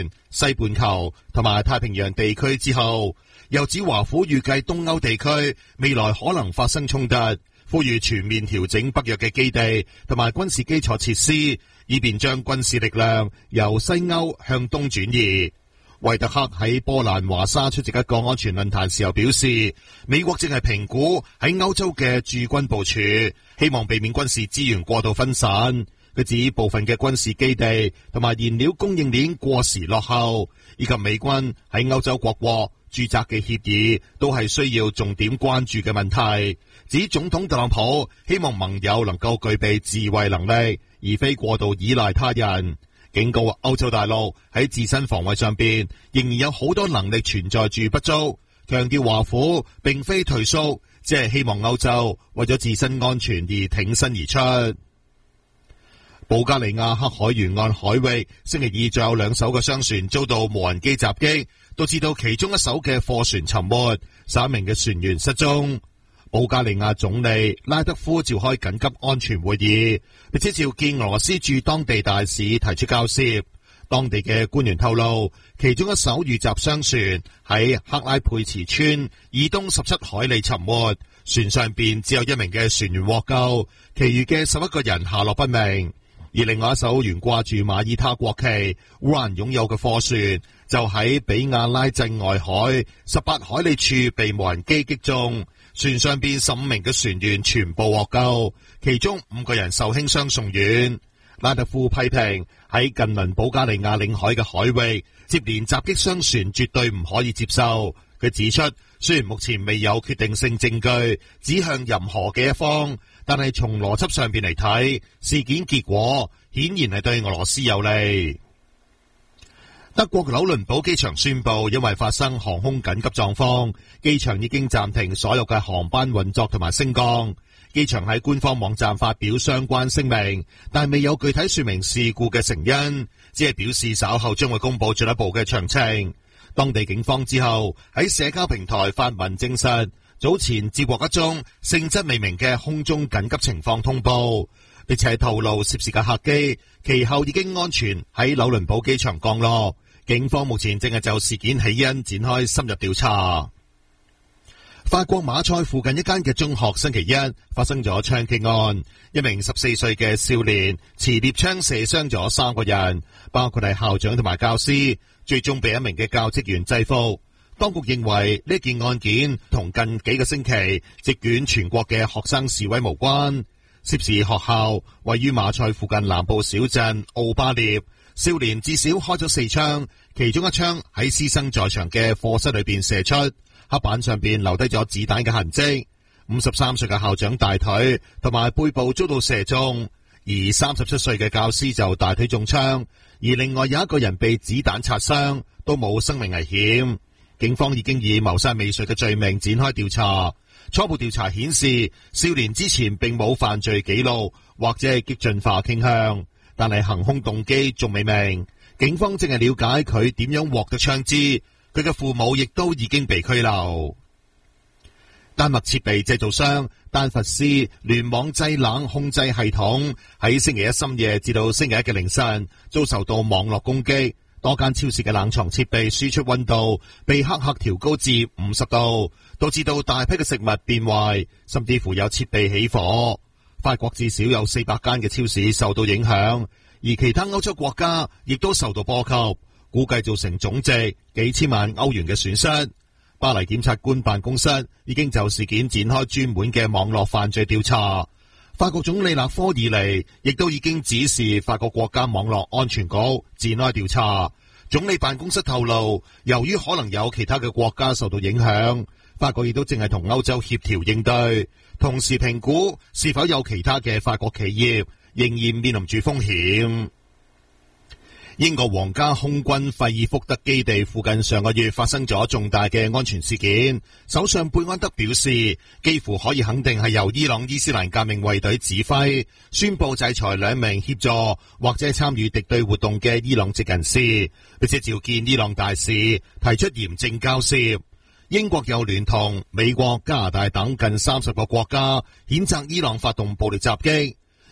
西半球同埋太平洋地區之後，又指華府預計東歐地區未來可能發生衝突，呼籲全面調整北約嘅基地同埋軍事基礎設施，以便將軍事力量由西歐向東轉移。惠特克喺波蘭華沙出席一個安全論壇時候表示，美國正係評估喺歐洲嘅駐軍部署，希望避免軍事資源過度分散。佢指部分嘅軍事基地同埋燃料供應鏈過時落後，以及美軍喺歐洲各國駐紮嘅協議都係需要重點關注嘅問題。指總統特朗普希望盟友能夠具備自衛能力，而非過度依賴他人。警告歐洲大陸喺自身防衛上邊仍然有好多能力存在住不足，強調華府並非退縮，只係希望歐洲為咗自身安全而挺身而出。保加利亞黑海沿岸海域星期二仲有2艘嘅商船遭到無人機襲擊，導致到其中一艘嘅貨船沉沒，3名嘅船員失蹤。保加利亞總理拉德夫召開緊急安全會議，並且召見俄羅斯駐當地大使提出交涉。當地嘅官員透露，其中一艘遇襲商船喺克拉佩茨村以東17海里沉沒，船上邊只有1名嘅船員獲救，其餘嘅11個人下落不明。而另外一艘懸掛住馬耳他國旗、烏克蘭擁有嘅貨船，就喺比亞拉鎮外海18海里處被無人機擊中。船上邊15名嘅船員全部獲救，其中5個人受輕傷送院。拉特夫批評喺近鄰保加利亞領海嘅海域接連襲擊商船絕對唔可以接受。佢指出，雖然目前未有決定性證據指向任何嘅一方，但係從邏輯上邊嚟睇，事件結果顯然係對俄羅斯有利。德國紐倫堡機場宣布，因為發生航空緊急狀況，機場已經暫停所有嘅航班運作同埋升降。機場喺官方網站發表相關聲明，但未有具體說明事故嘅成因，只係表示稍後將會公布進一步嘅詳情。當地警方之後喺社交平台發文證實，早前接獲一宗性質未明嘅空中緊急情況通報，並且透露涉事嘅客機其後已經安全喺紐倫堡機場降落。警方目前正係就事件起因展開深入調查。法國馬賽附近一間嘅中學星期一發生咗槍擊案，一名14歲嘅少年持獵槍射傷咗3個人，包括係校長同埋教師，最終被一名嘅教職員制服。當局認為呢件案件同近幾個星期席捲全國嘅學生示威無關。涉事學校位於馬賽附近南部小鎮奧巴涅，少年至少開咗4槍，其中一槍喺師生在場嘅課室裏邊射出，黑板上邊留低咗子彈嘅痕跡。53歲嘅校長大腿同埋背部遭到射中，而37歲嘅教師就大腿中槍，而另外有一個人被子彈擦傷，都冇生命危險。警方已經以謀殺未遂嘅罪名展開調查。初步調查顯示，少年之前並冇犯罪記錄或者係激進化傾向，但係行兇動機仲未明。警方正係了解佢點樣獲得槍支，佢嘅父母亦都已經被拘留。丹麥設備製造商丹佛斯聯網製冷控制系統喺星期一深夜至到星期一嘅凌晨遭受到網絡攻擊，多間超市嘅冷藏設備輸出溫度被黑客調高至50度，導致到大批嘅食物變壞，甚至乎有設備起火。法國至少有400間嘅超市受到影響，而其他歐洲國家亦都受到波及，估計造成總值幾千萬歐元嘅損失。巴黎檢察官辦公室已經就事件展開專門嘅網絡犯罪調查。法國總理勒科爾尼亦都已經指示法國國家網絡安全局展開調查。總理辦公室透露，由於可能有其他嘅國家受到影響，法國亦都正係同歐洲協調應對，同時評估是否有其他嘅法國企業仍然面臨住風險。英國皇家空軍費爾福德基地附近上個月發生咗重大嘅安全事件，首相貝安德表示，幾乎可以肯定係由伊朗伊斯蘭革命衛隊指揮，宣布制裁2名協助或者參與敵對活動嘅伊朗籍人士，並且召見伊朗大使，提出嚴正交涉。英國又聯同美國、加拿大等近30個國家譴責伊朗發動暴力襲擊。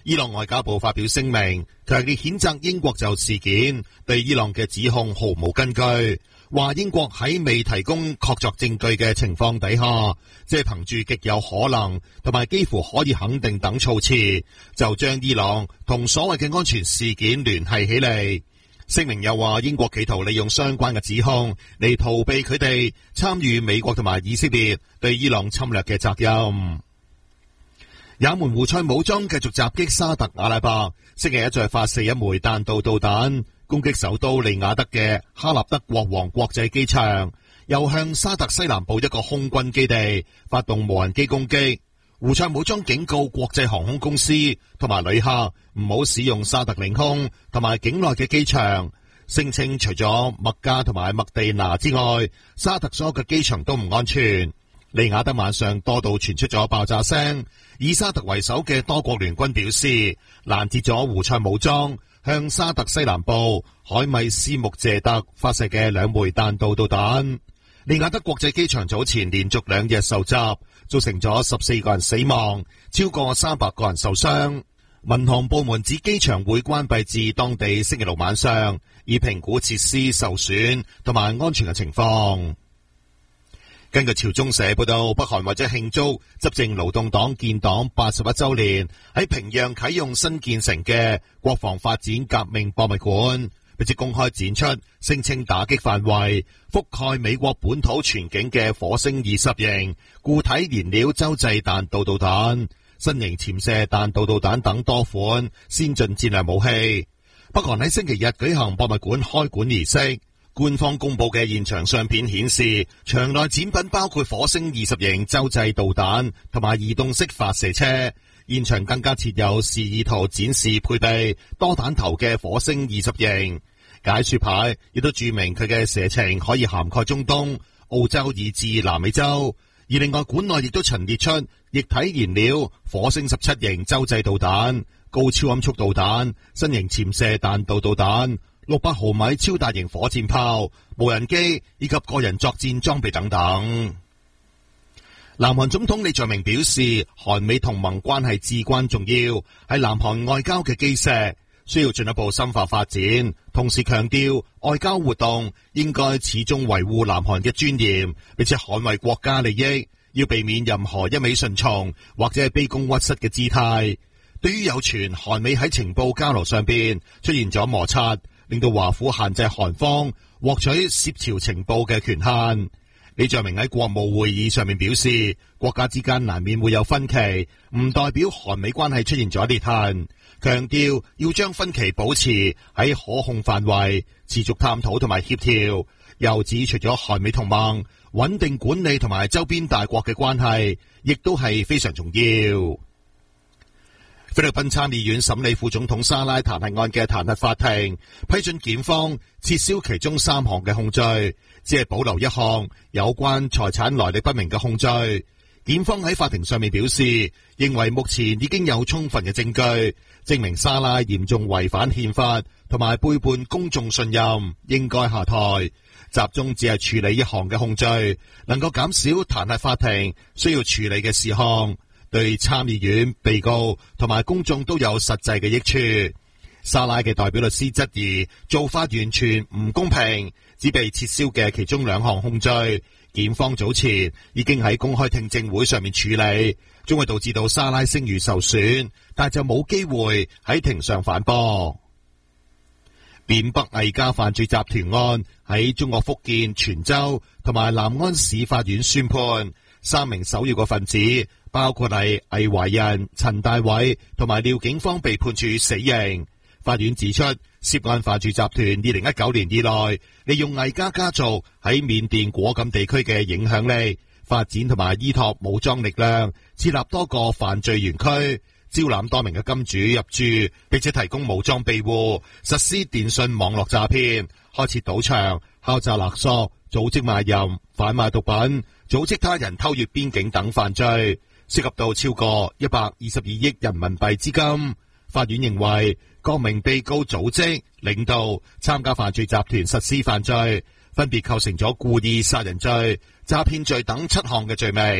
伊朗外交部發表聲明，強烈譴責英國就事件對伊朗嘅指控毫無根據，話英國喺未提供確鑿證據嘅情況底下，即係憑住極有可能同埋幾乎可以肯定等措辭，就將伊朗同所謂嘅安全事件聯繫起嚟。聲明又話，英國企圖利用相關嘅指控嚟逃避佢哋參與美國同埋以色列對伊朗侵略嘅責任。也門胡塞武裝繼續襲擊沙特阿拉伯，星期一再發射一枚彈道導彈，攻擊首都利雅得嘅哈納德國王國際機場，又向沙特西南部一個空軍基地發動無人機攻擊。胡塞武裝警告國際航空公司同埋旅客唔好使用沙特領空同埋境內嘅機場，聲稱除咗麥加同埋麥地那之外，沙特所有嘅機場都唔安全。利雅得晚上多度傳出咗爆炸聲，以沙特為首嘅多國聯軍表示攔截咗胡塞武裝向沙特西南部海米斯木謝特發射嘅2枚彈道導彈。利雅得國際機場早前連續2日受襲，造成咗14個人死亡，超過300個人受傷。民航部門指機場會關閉至當地星期六晚上，以評估設施受損同埋安全嘅情況。根據朝中社報道，北韓為咗慶祝執政勞動黨建黨81週年，喺平壤啟用新建成嘅國防發展革命博物館，並且公開展出聲稱打擊範圍覆蓋美國本土全境嘅火星20型固體燃料洲際彈道導彈、新型潛射彈道導彈等多款先進戰略武器。北韓喺星期日舉行博物館開館儀式。官方公布嘅現場相片顯示，場內展品包括火星20型洲際導彈同埋移動式發射車。現場更加設有示意圖展示配備多彈頭嘅火星20型解說牌，亦都注明佢嘅射程可以涵蓋中東、澳洲以至南美洲。而另外館內亦都陳列出液體燃料火星17型洲際導彈、高超音速導彈、新型潛射彈道導彈、600毫米超大型火箭炮、無人機以及個人作戰裝備等等。南韓總統李在明表示，韓美同盟關係至關重要，係南韓外交嘅基石，需要進一步深化發展。同時強調，外交活動應該始終維護南韓嘅尊嚴，並且捍衛國家利益，要避免任何一味順從或者係卑躬屈膝嘅姿態。對於有傳韓美喺情報交流上邊出現咗摩擦，令到華府限制韓方獲取涉朝情報嘅權限。李在明喺國務會議上面表示，國家之間難免會有分歧，唔代表韓美關係出現咗裂痕，強調要將分歧保持喺可控範圍，持續探討同埋協調。又指除咗韓美同盟，穩定管理同埋周邊大國嘅關係，亦都係非常重要。菲律賓參議院審理副總統沙拉彈劾案嘅彈劾法庭批准檢方撤銷其中3項嘅控罪，只係保留1項有關財產來歷不明嘅控罪。檢方喺法庭上面表示，認為目前已經有充分嘅證據證明沙拉嚴重違反憲法同埋背叛公眾信任，應該下台。集中只係處理1項嘅控罪，能夠減少彈劾法庭需要處理嘅事項，對參議院、被告同埋公眾都有實際嘅益處。沙拉嘅代表律師質疑做法完全唔公平，只被撤銷嘅其中2項控罪，檢方早前已經喺公開聽證會上面處理，將會導致到沙拉聲譽受損，但就冇機會喺庭上反駁。緬北魏家犯罪集團案喺中國福建泉州同埋南安市法院宣判，3名首要嘅分子，包括係魏懷仁、陳大偉同埋廖景芳被判處死刑。法院指出，涉案犯罪集團2019年以來，利用魏家家族喺緬甸果敢地區嘅影響力，發展同埋依託武裝力量，設立多個犯罪園區，招攬多名嘅金主入駐，並且提供武裝庇護，實施電信網絡詐騙，開設賭場、敲詐勒索、組織賣淫、販賣毒品、組織他人偷越邊境等犯罪，涉及到超過122億人民幣資金。法院認為，各名被告組織、領導、參加犯罪集團實施犯罪，分別構成咗故意殺人罪、詐騙罪等7項嘅罪名。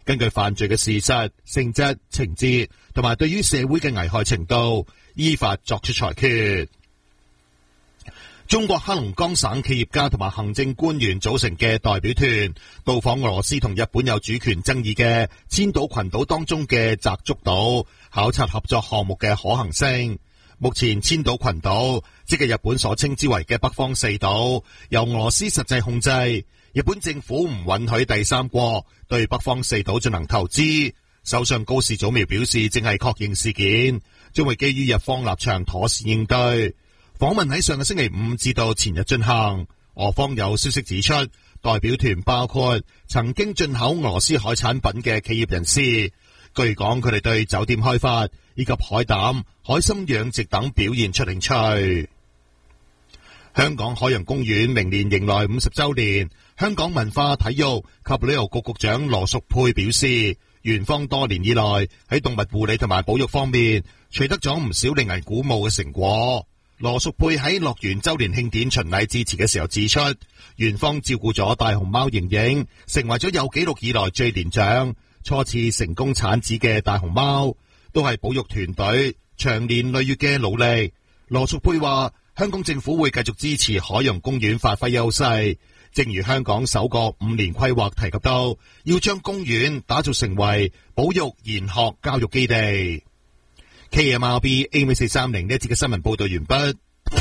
根據犯罪嘅事實、性質、情節同埋對於社會嘅危害程度，依法作出裁決。中國黑龍江省企業家同埋行政官員組成嘅代表團到訪俄羅斯同日本有主權爭議嘅千島群島當中嘅澤竹島，考察合作項目嘅可行性。目前千島群島即係日本所稱之為嘅北方四島，由俄羅斯實際控制。日本政府唔允許第三國對北方四島進行投資。首相高市早苗表示，正係確認事件，將會基於日方立場妥善應對。訪問喺上個星期五至到前日進行。俄方有消息指出，代表團包括曾經進口俄羅斯海產品嘅企業人士。據講，佢哋對酒店開發以及海膽、海參養殖等表現出興趣。香港海洋公園明年迎來50週年。香港文化體育及旅遊局局長羅淑佩表示，園方多年以來喺動物護理同埋保育方面取得咗唔少令人鼓舞嘅成果。羅淑佩喺樂園周年慶典巡禮致辭嘅時候指出，園方照顧咗大熊貓瑩瑩，成為咗有紀錄以來最年長、初次成功產子嘅大熊貓，都係保育團隊長年累月嘅努力。羅淑佩話，香港政府會繼續支持海洋公園發揮優勢，正如香港首個5年規劃提及到，要將公園打造成為保育研學教育基地。KMRB AM430呢一節嘅新聞報道完畢。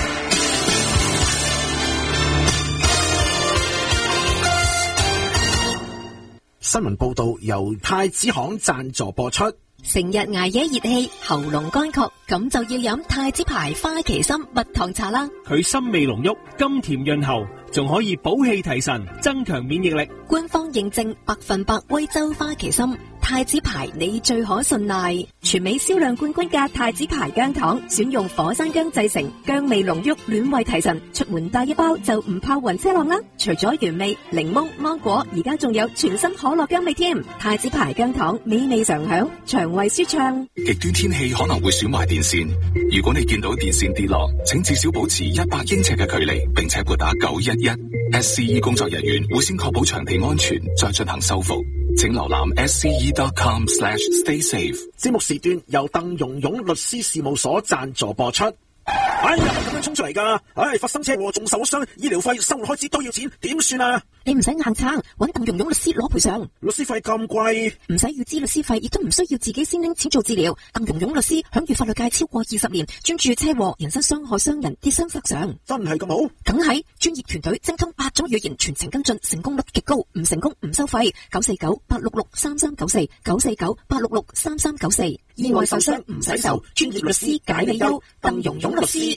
新聞報道由太子行贊助播出。 成日捱夜熱氣，喉嚨乾涸，咁就要飲太子牌花旗參蜜糖茶啦。 佢參味濃郁，甘甜潤喉，仲可以補氣提神，增強免疫力。 官方認證100%威州花旗參，太子牌你最可信賴。全美銷量冠軍嘅太子牌薑糖，選用火山薑製成，薑味濃郁，暖胃提神。出門帶一包就唔怕暈車浪啦。除咗原味、檸檬、芒果，而家仲有全新可樂薑味添。太子牌薑糖，美味常享，腸胃舒暢。 極端天氣可能會損壞電線，如果你見到電線跌落，請至少保持100英尺嘅距離，並且撥打911。SCE 工作人員會先確保場地安全，再進行修復。請瀏覽 SCE.com/staysafe。 節目時段由鄧蓉蓉律師事務所贊助播出。哎呀，咁樣衝出嚟噶！哎，發生車禍仲受咗傷，醫療費、生活開支都要錢，點算啊？ 你唔使硬撐，搵鄧蓉蓉律師攞賠償。 律師費咁貴， 唔使預支律師費，亦都唔需要自己先拎錢做治療。鄧蓉蓉律師享譽法律界超過20年，專注車禍、人身傷害傷人、跌傷賠償。 真係咁好？ 梗係，專業團隊精通8種語言，全程跟進，成功率極高，唔成功唔收費。949-866-3394 949-866-3394。意外受傷唔使愁，專業律師解你憂。鄧蓉蓉律師。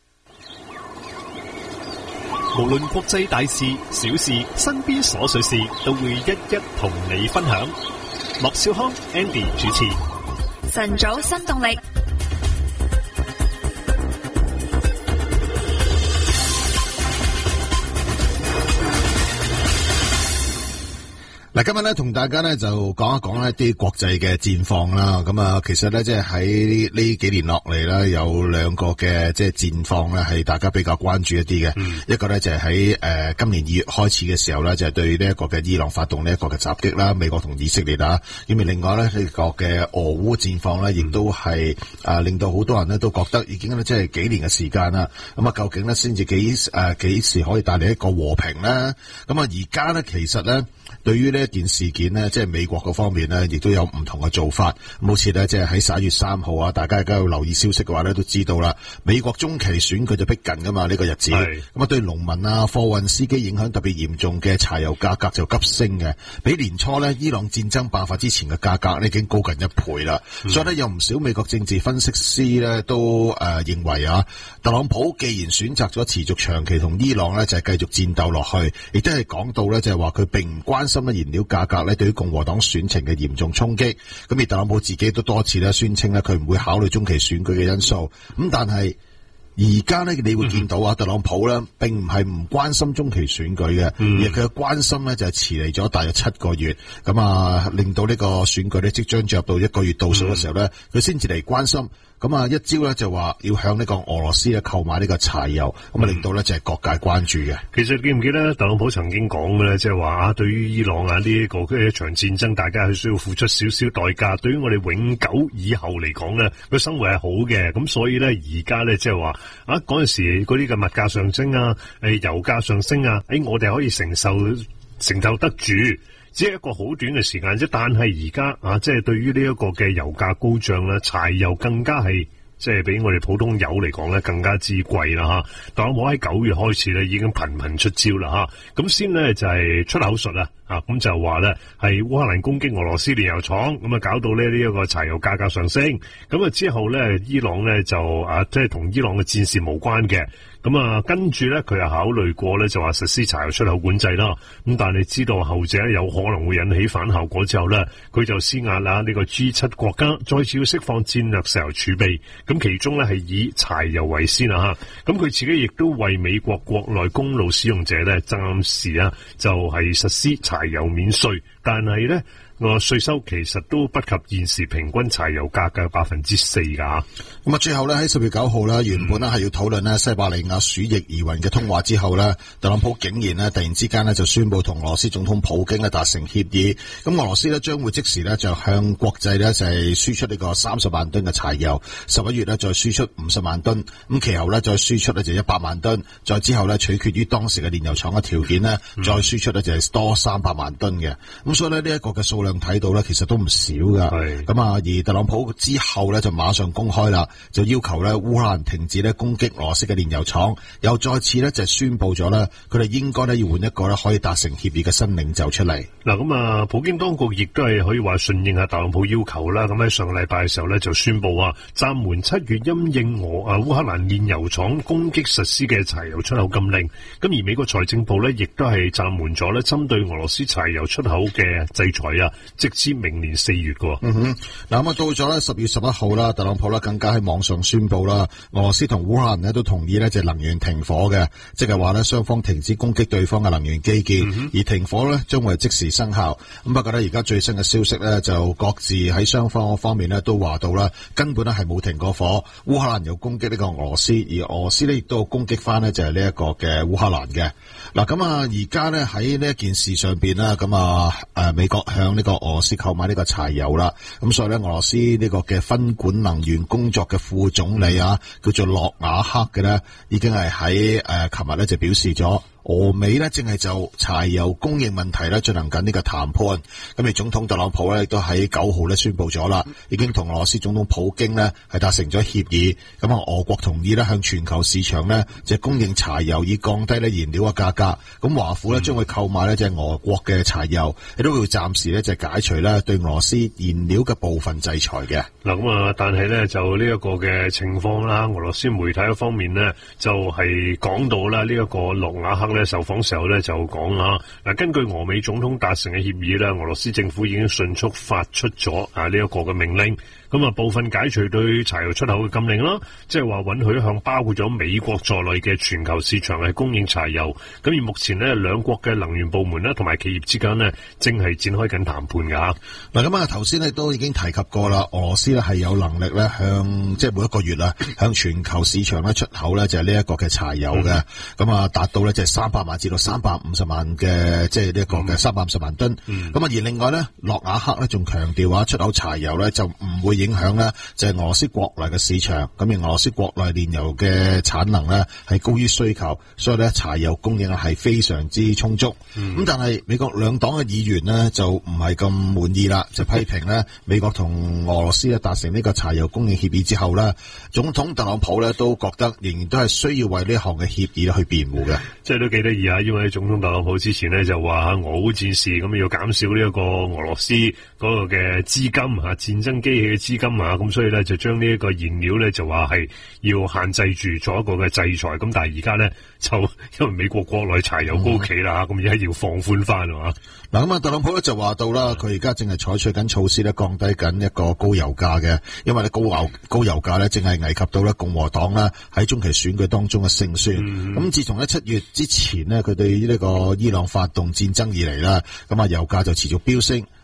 無論國際大事、小事、身邊瑣碎事，都會一一同你分享。莫少康 Andy 主持。 晨早新動力。 嗱，今日咧同大家咧就講一講一啲國際嘅戰況啦。咁啊，其實咧即係喺呢幾年落嚟咧，有2個嘅即係戰況咧係大家比較關注一啲嘅。一個咧就係喺今年2月開始嘅時候咧，就係對呢一個嘅伊朗發動呢一個嘅襲擊啦，美國同以色列啊。咁而另外咧呢個嘅俄烏戰況咧，亦都係令到好多人咧都覺得已經咧即係幾年嘅時間啦。咁啊，究竟咧先至幾時可以帶嚟一個和平咧？咁啊，而家咧其實咧。對於呢一件事件呢，即係美國嗰方面呢，亦都有唔同嘅做法。咁好似呢，即係喺11月3號啊，大家而家要留意消息嘅話呢，都知道啦。美國中期選舉就逼近噶嘛，呢個日子。咁啊，對農民啊、貨運司機影響特別嚴重嘅柴油價格就急升嘅，比年初呢伊朗戰爭爆發之前嘅價格呢已經高近1倍啦。所以呢，有唔少美國政治分析師呢都認為啊，特朗普既然選擇咗持續長期同伊朗呢，就係繼續戰鬥落去，亦都係講到呢，就係話佢並唔關心燃料價格咧對於共和黨選情嘅嚴重衝擊，咁而特朗普自己都多次咧宣稱咧佢唔會考慮中期選舉嘅因素，咁但係而家咧你會見到啊，特朗普咧並唔係唔關心中期選舉嘅，而佢嘅關心咧就係遲嚟咗大約7個月，咁啊令到呢個選舉咧即將進入到1個月倒數嘅時候咧，佢先至嚟關心。 咁啊一招咧就話要向呢個俄羅斯咧購買呢個柴油，咁啊令到咧就係各界關注嘅。 其實記唔記得特朗普曾經講嘅咧，即係話啊，對於伊朗啊呢一個一場戰爭，大家係需要付出少少代價。對於我哋永久以後嚟講咧，個生活係好嘅。咁所以咧，而家咧即係話啊嗰陣時嗰啲嘅物價上升啊，油價上升啊，我哋可以承受得住。只係一個好短嘅時間啫，但係而家啊，即係對於呢一個嘅油價高漲咧，柴油更加係即係比我哋普通油嚟講咧更加之貴啦吓。特朗普喺9月開始咧已經頻頻出招啦吓，咁先咧就係出口術啊。咁就話咧係烏克蘭攻擊俄羅斯煉油廠，咁啊搞到呢一個柴油價格上升。咁啊之後咧，伊朗咧就即係同伊朗嘅戰事無關嘅。咁啊跟住咧，佢又考慮過咧，就話實施柴油出口管制啦。咁但係知道後者有可能會引起反效果之後咧，佢就施壓啦呢個 G7 國家再次要釋放戰略石油儲備。咁其中咧係以柴油為先啊吓。咁佢自己亦都為美國國內公路使用者咧暫時就係實施柴油免稅，但係咧稅收其實都不及現時平均柴油價嘅4%噶。 咁啊，最後咧喺10月9號咧，原本咧係要討論咧西伯利亞鼠疫疑雲嘅通話之後咧，特朗普竟然咧突然之間咧就宣布同俄羅斯總統普京咧達成協議，咁俄羅斯咧將會即時咧就向國際咧就係輸出呢個30萬噸嘅柴油，11月咧再輸出50萬噸，咁其後咧再輸出咧就100萬噸，再之後咧取決於當時嘅煉油廠嘅條件咧，再輸出咧就係多300萬噸嘅，咁所以咧呢一個嘅數量睇到咧，其實都唔少噶。咁啊，而特朗普之後咧就馬上公開啦，就要求咧烏克蘭停止咧攻擊俄羅斯嘅煉油廠，又再次咧就宣布咗咧，佢哋應該咧要換一個咧可以達成協議嘅新領袖出嚟。 嗱，咁啊，普京當局亦都係可以話順應下特朗普要求啦。咁喺上個禮拜嘅時候咧就宣布話暫緩7月因應烏克蘭煉油廠攻擊實施嘅柴油出口禁令。咁而美國財政部咧亦都係暫緩咗咧針對俄羅斯柴油出口嘅制裁啊，直至明年4月㗎。 嗱，咁啊到咗咧10月11號啦，特朗普咧更加喺網上宣布啦，俄羅斯同烏克蘭咧都同意咧就能源停火嘅，即係話咧雙方停止攻擊對方嘅能源基建，而停火咧將會即時生效。咁不過咧而家最新嘅消息咧就各自喺雙方方面咧都話到啦，根本咧係冇停過火。烏克蘭又攻擊呢個俄羅斯，而俄羅斯咧亦都攻擊翻咧就係呢一個嘅烏克蘭嘅。嗱，咁啊而家咧喺呢一件事上邊啦，咁啊美國向呢個俄羅斯購買呢個柴油啦，咁所以咧俄羅斯呢個嘅分管能源工作嘅副總理叫做諾瓦克嘅咧，已經係喺琴日咧就表示咗，俄美咧正係就柴油供應問題咧進行緊呢個談判。咁而總統特朗普咧亦都喺9號咧宣布咗啦，已經同俄羅斯總統普京咧係達成咗協議。咁啊，俄國同意咧向全球市場咧就供應柴油，以降低咧燃料嘅價格。咁華府咧將會購買咧就係俄國嘅柴油，亦都會暫時咧就解除咧對俄羅斯燃料嘅部分制裁嘅。 嗱，咁啊，但係咧就呢一個嘅情況啦，俄羅斯媒體方面咧就係講到啦，呢一個諾瓦克咧受訪時候咧就講啦，嗱，根據俄美總統達成嘅協議咧，俄羅斯政府已經迅速發出咗呢一個嘅命令。咁啊，部分解除對柴油出口嘅禁令啦，即係話允許向包括咗美國在內嘅全球市場係供應柴油。咁而目前呢，兩國嘅能源部門啦同埋企業之間呢，正係展開緊談判㗎吓。 嗱，咁啊頭先咧都已經提及過啦，俄羅斯咧係有能力咧向即係每一個月啊向全球市場咧出口咧就係呢一個嘅柴油嘅，咁啊達到咧就係300萬至到350萬嘅即係呢一個嘅350萬噸。咁啊而另外咧，諾瓦克咧仲強調出口柴油咧就唔會影響咧就係俄羅斯國內嘅市場，咁而俄羅斯國內煉油嘅產能咧係高於需求，所以咧柴油供應係非常之充足。咁但係美國兩黨嘅議員呢就唔係咁滿意啦，就批評咧美國同俄羅斯咧達成呢個柴油供應協議之後咧，總統特朗普咧都覺得仍然都係需要為呢項嘅協議去辯護嘅。 即係都幾得意啊，因為總統特朗普之前咧就話俄烏戰事咁要減少呢一個俄羅斯嗰個嘅資金戰爭機器嘅資金咁所以咧就將呢一個燃料咧就話係要限制住做一個嘅制裁。咁但係而家咧就因為美國國內柴油高企啦，咁而家要放寬翻啊嘛。 嗱，咁啊特朗普咧就話到啦，佢而家正係採取緊措施咧降低緊一個高油價嘅，因為咧高油價咧正係危及到咧共和黨啦喺中期選舉當中嘅勝算。咁自從喺7月之前呢，佢對呢個伊朗發動戰爭以嚟啦，咁啊油價就持續飆升。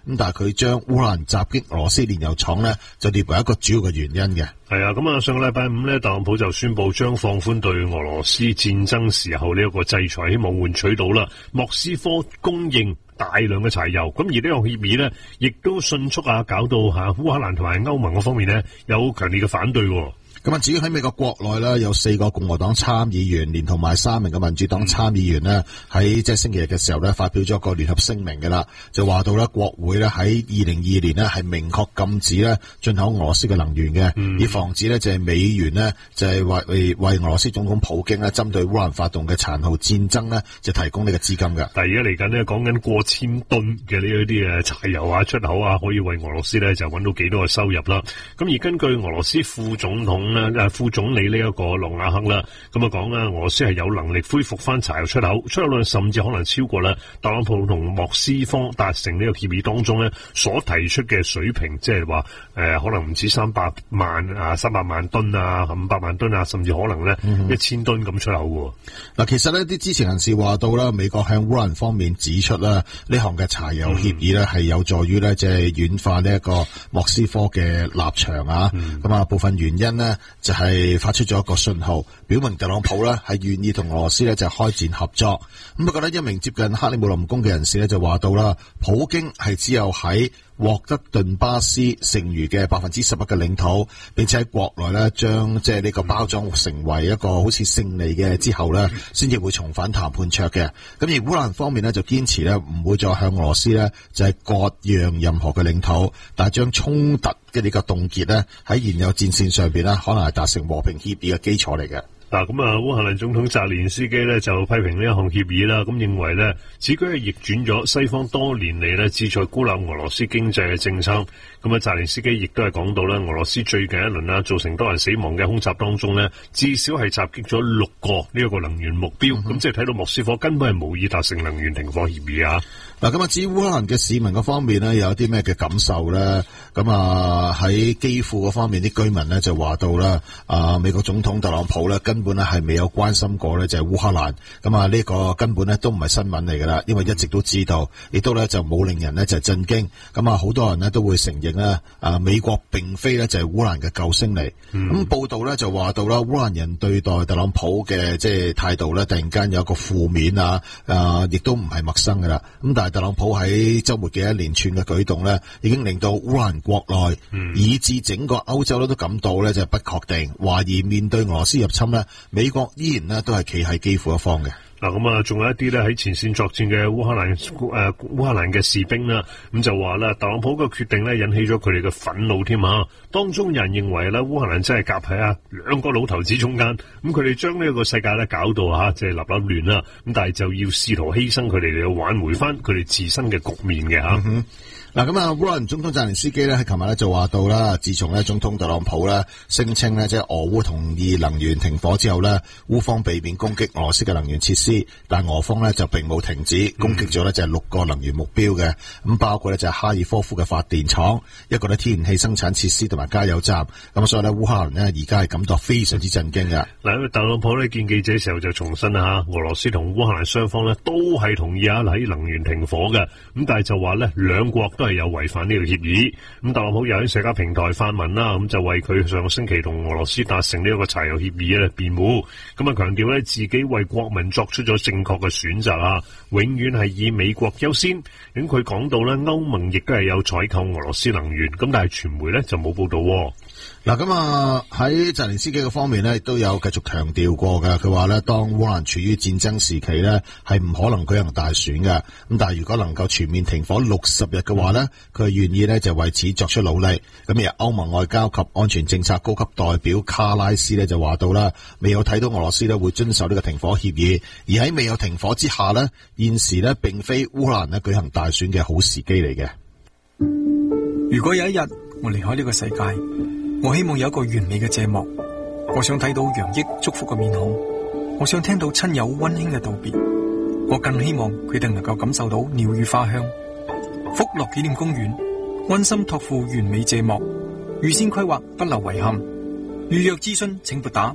但係佢將烏克蘭襲擊俄羅斯煉油廠咧就列為一個主要嘅原因嘅。 係啊，咁啊，上個禮拜五咧，特朗普就宣布將放寬對俄羅斯戰爭時候呢一個制裁，希望換取到啦莫斯科供應大量嘅柴油。咁而呢個協議咧，亦都迅速搞到烏克蘭同埋歐盟嗰方面咧有強烈嘅反對。 咁啊，至於喺美國國內咧，有4個共和黨參議員，連同埋3名嘅民主黨參議員呢，喺即係星期日嘅時候咧，發表咗一個聯合聲明嘅啦，就話到咧國會咧喺2022年呢係明確禁止咧進口俄羅斯嘅能源嘅，以防止咧就係美元呢就係為俄羅斯總統普京咧針對烏克蘭發動嘅殘酷戰爭呢就提供呢個資金嘅。 但係而家嚟緊呢，講緊過千噸嘅呢一啲柴油出口可以為俄羅斯咧就揾到幾多嘅收入啦。咁而根據俄羅斯副總統副總理呢一個諾瓦克啦，咁講啦，俄羅斯係有能力恢復翻柴油出口，出口量甚至可能超過啦特朗普同莫斯科達成呢個協議當中咧所提出嘅水平，即係話可能唔止300萬噸500萬噸甚至可能咧1000噸咁出口喎。嗱， 其實呢啲知情人士話到啦，美國向烏克蘭方面指出啦，呢項嘅柴油協議咧係有助於咧即係軟化呢一個莫斯科嘅立場啊。咁部分原因呢，就係發出咗一個信號，表明特朗普咧係願意同俄羅斯咧就開展合作。咁不過咧，一名接近克里姆林宮嘅人士咧就話到啦，普京係只有喺獲得頓巴斯剩餘嘅11%嘅領土，並且喺國內咧將即係呢個包裝成為一個好似勝利嘅之後咧，先至會重返談判桌嘅。咁而烏克蘭方面咧就堅持咧唔會再向俄羅斯咧就係割讓任何嘅領土，但係將衝突嘅呢個凍結咧喺現有戰線上邊咧可能係達成和平協議嘅基礎嚟嘅。 嗱，咁烏克蘭總統澤連斯基咧就批評呢一項協議啦，咁認為咧此舉係逆轉咗西方多年嚟咧旨在孤立俄羅斯經濟嘅政策。咁澤連斯基亦都係講到咧，俄羅斯最近一輪造成多人死亡嘅空襲當中咧，至少係襲擊咗6個呢一個能源目標。咁即係睇到莫斯科根本係無意達成能源停火協議啊。 嗱，咁至於烏克蘭嘅市民嗰方面咧，有啲咩嘅感受咧？咁喺基輔嗰方面啲居民咧就話到啦，美國總統特朗普咧根本咧係未有關心過咧就係烏克蘭。咁呢個根本咧都唔係新聞嚟噶啦，因為一直都知道，亦都咧就冇令人咧就震驚。咁好多人咧都會承認咧，美國並非咧就係烏克蘭嘅救星嚟。咁報道咧就話到啦，烏克蘭人對待特朗普嘅即係態度咧，突然間有一個負面亦都唔係陌生噶啦。咁但係特朗普喺週末嘅一連串嘅舉動咧，已經令到烏克蘭國內以至整個歐洲咧都感到咧就係不確定，懷疑面對俄羅斯入侵咧，美國依然咧都係企喺基輔一方嘅。 嗱，咁仲有一啲咧喺前線作戰嘅烏克蘭嘅士兵啦，咁就話啦，特朗普嘅決定咧引起咗佢哋嘅憤怒添啊！當中有人認為咧，烏克蘭真係夾喺兩個老頭子中間，咁佢哋將呢個世界咧搞到即係立立亂啦，咁但係就要試圖犧牲佢哋嚟挽回翻佢哋自身嘅局面嘅嚇。 嗱，咁烏克蘭總統澤連斯基咧喺琴日咧就話到啦，自從咧總統特朗普咧聲稱咧即係俄烏同意能源停火之後咧，烏方避免攻擊俄羅斯嘅能源設施，但俄方咧就並冇停止攻擊咗咧就係6個能源目標嘅，咁包括咧就係哈爾科夫嘅發電廠，一個咧天然氣生產設施同埋加油站，咁所以咧烏克蘭咧而家係感到非常之震驚嘅。 嗱，因為特朗普咧見記者嘅時候就重申啦俄羅斯同烏克蘭雙方咧都係同意喺能源停火嘅，咁但係就話咧兩國都係有違反呢個協議。咁特朗普又喺社交平台發文啦，咁就為佢上個星期同俄羅斯達成呢一個柴油協議咧辯護，咁強調咧自己為國民作出咗正確嘅選擇永遠係以美國優先。咁佢講到咧歐盟亦都係有採購俄羅斯能源，咁但係傳媒咧就冇報道。 嗱，咁喺澤連斯基嘅方面咧，亦都有繼續強調過嘅。佢話咧，當烏克蘭處於戰爭時期咧，係唔可能舉行大選嘅。咁但係如果能夠全面停火60日嘅話咧，佢係願意咧就為此作出努力。咁而歐盟外交及安全政策高級代表卡拉斯咧就話到啦，未有睇到俄羅斯咧會遵守呢個停火協議，而喺未有停火之下咧，現時咧並非烏克蘭咧舉行大選嘅好時機嚟嘅。 如果有一日我離開呢個世界，我希望有一個完美嘅謝幕，我想睇到洋溢祝福嘅面孔，我想聽到親友溫馨嘅道別，我更希望佢哋能夠感受到鳥語花香。福樂紀念公園溫馨託付完美謝幕，預先規劃不留遺憾。預約諮詢請撥打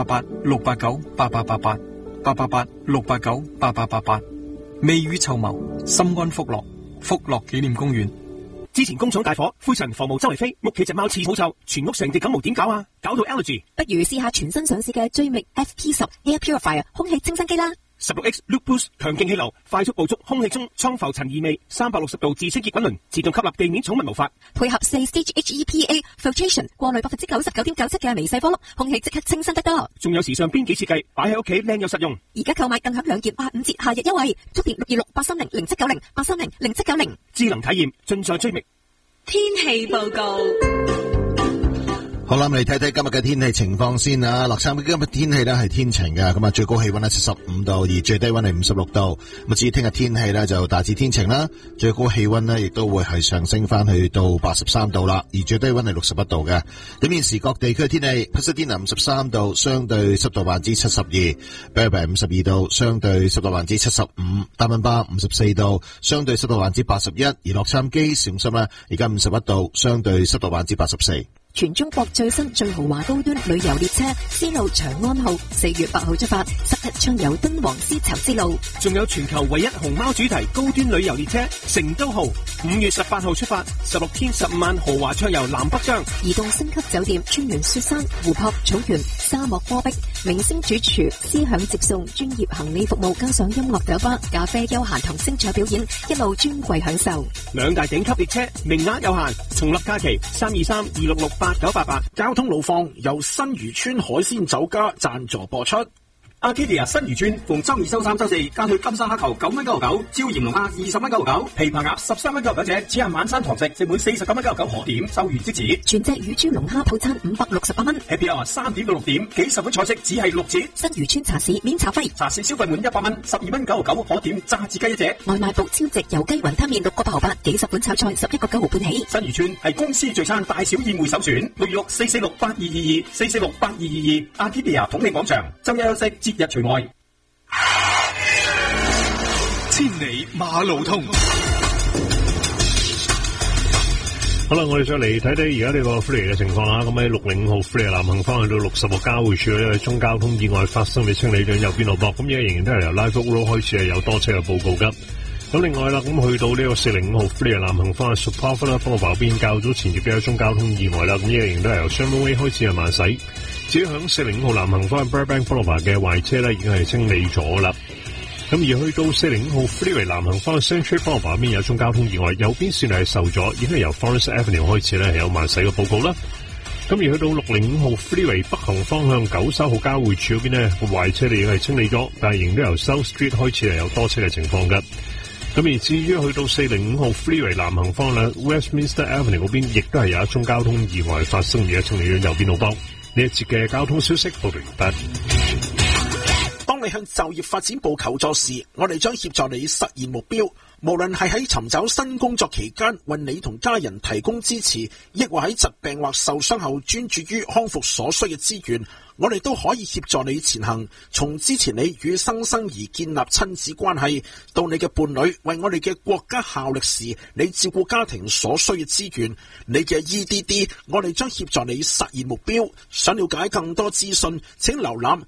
888-689-8888 888-689-8888。未雨綢繆，心安福樂。福樂紀念公園之前工廠大火，灰塵、防毛周圍飛，屋企隻貓似好臭，全屋成地感冒，點搞啊？搞到 allergy。 不如試下全新上市嘅追覓 FP10 Air Purifier 空氣清新機啦。 16X Loop Boost 強勁氣流，快速捕捉空氣中倉浮塵異味，360度自清潔滾輪，自動吸納地面寵物毛髮， 配合4-stage HEPA filtration 過濾99.97%嘅微細顆粒，空氣即刻清新得多。 仲有時尚邊幾設計，擺喺屋企靚又實用。 而家購買更享2件85折夏日優惠，速電626-830-0790 830-0790。 智能體驗盡在追覓。 天氣報告。 好啦，我哋睇睇今日嘅天氣情況先啊。洛杉磯今日天氣咧係天晴嘅，咁啊最高氣溫係75度，而最低溫係56度。咁至於聽日天氣咧就大致天晴啦，最高氣溫咧亦都會係上升翻去到83度啦，而最低溫係61度嘅。咁現時各地區嘅天氣 ，Pasadena 53度，相對濕度72%； Burbank 52度，相對濕度75%；大文巴54度，相對濕度81%；而洛杉磯市中心咧而家51度，相對濕度84%。 全中國最新最豪華高端旅遊列車絲路長安號4月8號出發，10日暢遊敦煌絲綢之路。 仲有全球唯一熊貓主題高端旅遊列車成都號5月18號出發，16天15晚豪華暢遊南北疆。 移動星級酒店穿越雪山、湖泊、草原、沙漠戈壁，明星主廚思享接送，專業行李服務加上音樂酒吧、咖啡休閒同星彩表演，一路尊貴享受。 兩大頂級列車名額有限，重立假期323-266-8988。 交通路況由新漁村海鮮酒家贊助播出。 Arcadia 新漁村逢周二、周三、周四加去金沙蝦球9蚊99，椒鹽龍蝦20蚊99，琵琶鴨13蚊99隻，只限晚餐堂食，食滿49蚊99可點，收完即止。 全隻乳豬龍蝦套餐568蚊。 Happy Hour 3點到6點，幾十款菜式只係6折。 新漁村茶市免茶費， 茶市消費滿100蚊，12蚊99可點，炸子雞一隻。 外賣部超值油雞雲吞麵6個8毫8，幾十款炒菜11個9毫半起。 新漁村係公司聚餐大小宴會首選，626 446 8222 446 8222 Arcadia 統領廣場，周一休息，節日除外。 千里馬路通。 好啦，我哋再嚟睇睇而家呢個 Freeway 嘅情況啦。咁喺605號 Freeway 南行方向到60號交匯處呢，中交通意外發生嘅清理緊右邊路駁，咁而家仍然都係由 Live Oak Road 開始係有多車嘅報告㗎。咁另外啦，咁去到呢個405號 Freeway 南行方向 Superfly 方向邊較早前亦都有一宗交通意外啦，咁而家仍然都係由 Sherman Way 開始係慢駛。至於響405號南行方向 Burbank Boulevard 嘅壞車咧，已經係清理咗啦。咁而去到405號 Freeway 南行方向 Century Boulevard 邊有一宗交通意外，右邊線係受阻，已經係由 Forest Avenue 開始咧係有慢駛嘅報告啦。咁而去到605號 Freeway 北行方向93號交匯處嗰邊呢，個壞車已經係清理咗，但係仍然都由 South Street 開始係有多車嘅情況㗎。咁而至於去到405號 Freeway 南行方向 Westminster Avenue 嗰邊，亦都係有一宗交通意外發生，而家清理咗右邊路幫。呢一節嘅交通消息報道完畢。 當你向就業發展部求助時，我哋將協助你實現目標。無論係喺尋找新工作期間為你同家人提供支持，抑或喺疾病或受傷後專注於康復所需嘅資源，我哋都可以協助你前行。從支持你與新生兒建立親子關係，到你嘅伴侶為我哋嘅國家效力時，你照顧家庭所需嘅資源，你嘅 EDD， 我哋將協助你實現目標。想了解更多資訊，請瀏覽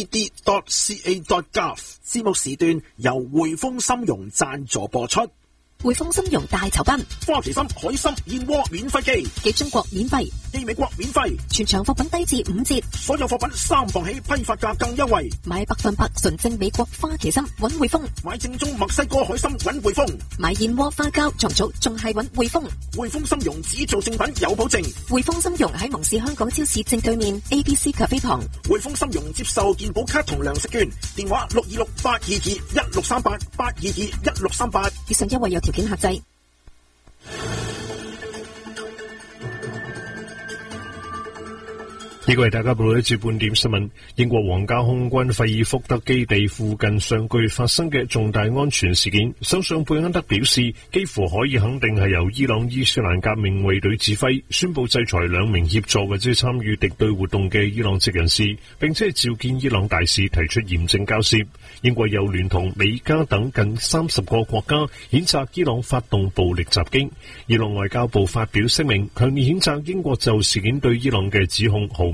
edd.ca.gov。節目時段由匯豐金融贊助播出。 匯豐金融大酬賓， 花旗參、海參、燕窩免費寄， 寄中國免費， 寄美國免費， 全場貨品低至5折， 所有貨品3磅起，批發價更優惠。 買100%純正美國花旗參揾匯豐， 買正宗墨西哥海參揾匯豐， 買燕窩花膠重組仲係揾匯豐。 匯豐金融只做正品有保證。 匯豐金融喺蒙氏香港超市正對面 ABC 咖啡旁。 匯豐金融接受健保卡同糧食券，電話626-822-1638 822-1638。以上優惠有條件限制。 呢個係大家報道一節半點新聞。英國皇家空軍費爾福德基地附近上個月發生嘅重大安全事件，首相貝恩德表示，幾乎可以肯定係由伊朗伊斯蘭革命衛隊指揮，宣布制裁2名協助或者參與敵對活動嘅伊朗籍人士，並且召見伊朗大使提出嚴正交涉。英國又聯同美加等近30個國家譴責伊朗發動暴力襲擊。伊朗外交部發表聲明，強烈譴責英國就事件對伊朗嘅指控毫無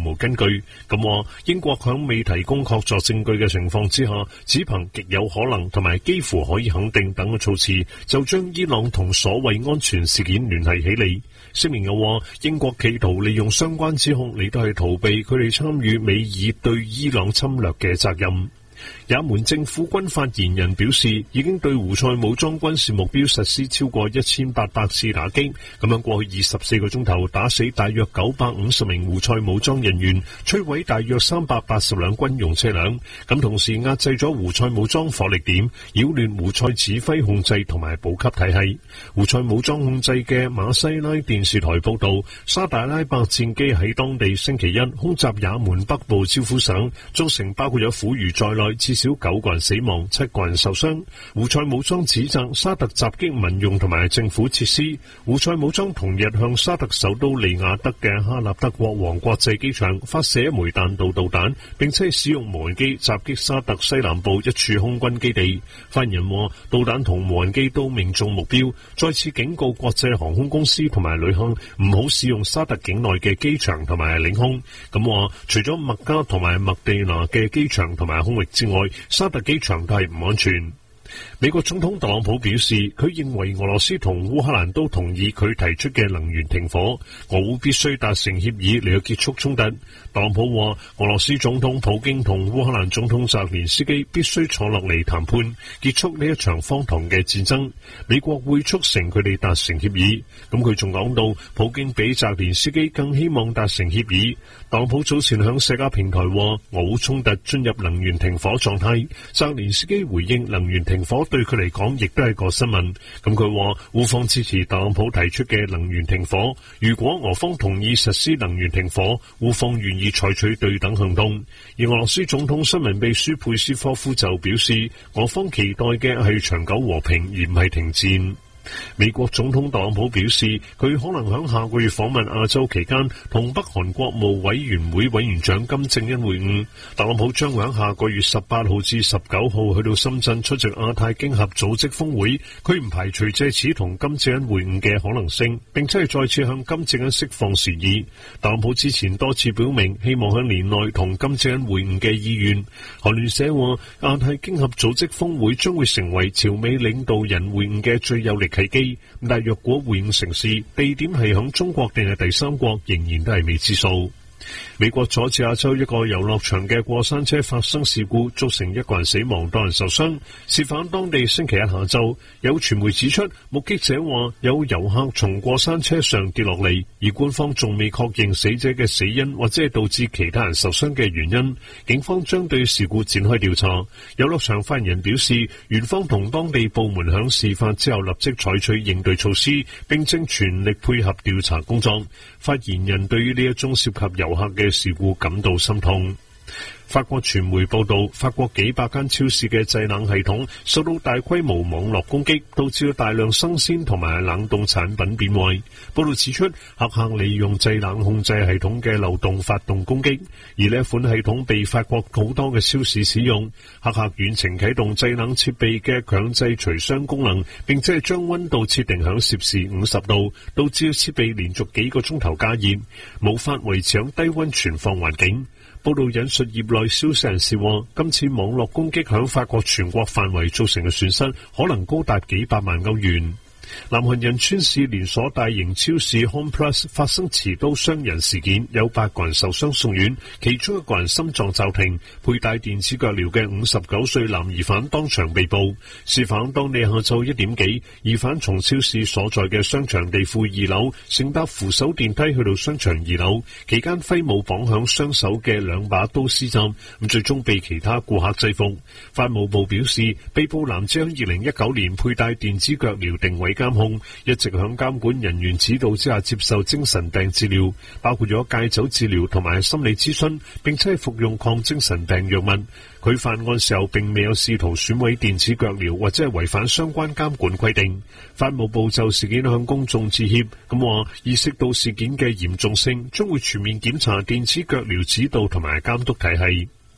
無根據。咁話英國響未提供確鑿證據嘅情況之下，只憑極有可能同埋幾乎可以肯定等嘅措辭，就將伊朗同所謂安全事件聯繫起嚟。聲明又話，英國企圖利用相關指控嚟到係逃避佢哋參與美爾對伊朗侵略嘅責任。也門政府軍發言人表示，已經對胡塞武裝軍事目標實施超過1800次打擊，咁樣過去24個鐘頭打死大約950名胡塞武裝人員，摧毀大約380輛軍用車輛，咁同時壓制咗胡塞武裝火力點，擾亂胡塞指揮控制同埋補給體系。胡塞武裝控制嘅馬西拉電視台報道，沙特阿拉伯戰機喺當地星期一空襲也門北部招夫省，造成包括有婦孺在內至少9個人死亡，7個人受傷。胡塞武裝指責沙特襲擊民用同埋政府設施。胡塞武裝同日向沙特首都利雅得嘅哈納德國王國際機場發射一枚彈道導彈，並且使用無人機襲擊沙特西南部一處空軍基地。發言人話，導彈同無人機都命中目標，再次警告國際航空公司同埋旅客唔好使用沙特境內嘅機場同埋領空。咁話，除咗麥加同埋麥地那嘅機場同埋空域之外，沙特機場都係唔安全。美國總統特朗普表示，佢認為俄羅斯同烏克蘭都同意佢提出嘅能源停火，俄烏必須達成協議嚟到結束衝突。特朗普話，俄羅斯總統普京同烏克蘭總統澤連斯基必須坐落嚟談判，結束呢一場荒唐嘅戰爭。美國會促成佢哋達成協議。咁佢仲講到，普京比澤連斯基更希望達成協議。特朗普早前響社交平台話，俄烏衝突進入能源停火狀態。澤連斯基回應能源停火對佢嚟講亦都係個新聞。咁佢話，烏方支持特朗普提出嘅能源停火。如果俄方同意實施能源停火，烏方願意採取對等行動。而俄羅斯總統新聞秘書佩斯科夫就表示，俄方期待嘅係長久和平，而唔係停戰。美國總統特朗普表示，佢可能喺下個月訪問亞洲期間，同北韓國務委員會委員長金正恩會晤。特朗普將會喺下個月18號至19號去到深圳出席亞太經合組織峰會，佢唔排除借此同金正恩會晤嘅可能性，並且係再次向金正恩釋放善意。特朗普之前多次表明希望喺年內同金正恩會晤嘅意願。韓聯社話，亞太經合組織峰會將會成為朝美領導人會晤嘅最有力契機，但若果會晤成事，地點係響中國定係第三國，仍然都係未知數。美國佐治亞州一個遊樂場嘅過山車發生事故，造成1個人死亡，多人受傷。事發當地星期一下晝，有傳媒指出，目擊者話有遊客從過山車上跌落嚟，而官方仲未確認死者嘅死因或者係導致其他人受傷嘅原因。警方將對事故展開調查。遊樂場發言人表示，園方同當地部門響事發之後立即採取應對措施，並正全力配合調查工作。發言人對於呢一宗涉及遊客嘅事故感到心痛。法國傳媒報道，法國幾百間超市嘅製冷系統受到大規模網絡攻擊，導致大量生鮮同埋冷凍產品變壞。報道指出，黑客利用製冷控制系統嘅漏洞發動攻擊，而呢一款系統被法國好多嘅超市使用。黑客遠程啟動製冷設備嘅強制除霜功能，並且係將溫度設定響攝氏50度，導致設備連續幾個鐘頭加熱，無法維持響低溫存放環境。報道引述業內消息人士話，今次網絡攻擊響法國全國範圍造成嘅損失可能高達幾百萬歐元。南韓仁川市連鎖大型超市 Home Plus 發生持刀傷人事件，有8個人受傷送院，其中1個人心臟驟停。佩戴電子腳鐐嘅59歲男疑犯當場被捕。事發當地下晝1點幾，疑犯從超市所在嘅商場地庫2樓乘搭扶手電梯去到商場2樓，期間揮舞綁響雙手嘅2把刀施襲，最終被其他顧客制服。法務部表示，被捕男子喺2019年佩戴電子腳鐐定位監控，一直響監管人員指導之下接受精神病治療，包括咗戒酒治療同埋心理諮詢，並且係服用抗精神病藥物。佢犯案時候並未有試圖損毀電子腳鐐或者係違反相關監管規定。法務部就事件向公眾致歉，咁話意識到事件嘅嚴重性，將會全面檢查電子腳鐐指導同埋監督體系。